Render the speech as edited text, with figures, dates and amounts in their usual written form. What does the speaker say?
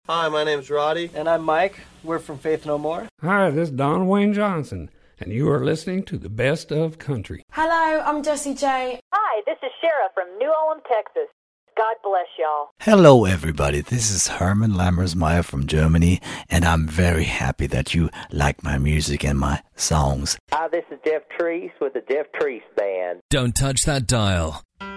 Hi, my name's Roddy. And I'm Mike. We're from Faith No More. Hi, this is Don Wayne Johnson, and you are listening to the best of country. Hello, I'm Jessie J. Hi, this is Shara from New Ulm, Texas. God bless y'all. Hello, everybody. This is Herman Lammersmeyer from Germany, and I'm very happy that you like my music and my songs. Hi, this is Jeff Treese with the Jeff Treese Band. Don't touch that dial.